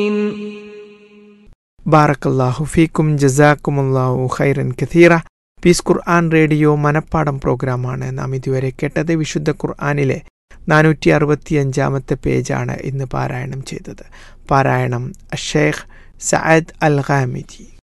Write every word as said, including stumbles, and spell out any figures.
ബാറക്കല്ലാഹു ഫീക്കും ജസാക്കുമുല്ലാഹു ഖൈറൻ കഥീറ. പീസ് ഖുർആൻ റേഡിയോ മനപ്പാടം പ്രോഗ്രാമാണ് നാം ഇതുവരെ കേട്ടത്. വിശുദ്ധ ഖുർആനിലെ നാനൂറ്റി അറുപത്തിയഞ്ചാമത്തെ പേജാണ് ഇന്ന് പാരായണം ചെയ്തത്. പാരായണം ഷെയ്ഖ് സഅദ് അൽ ഖാമിദി.